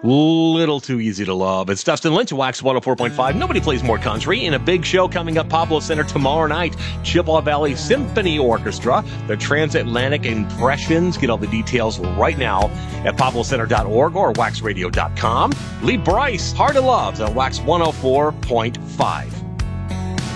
Little too easy to love. It's Dustin Lynch, Wax 104.5. Nobody plays more country. In a big show coming up, Pablo Center tomorrow night. Chippewa Valley Symphony Orchestra, the Transatlantic Impressions. Get all the details right now at pablocenter.org or waxradio.com. Lee Bryce, Hard to Love, on Wax 104.5.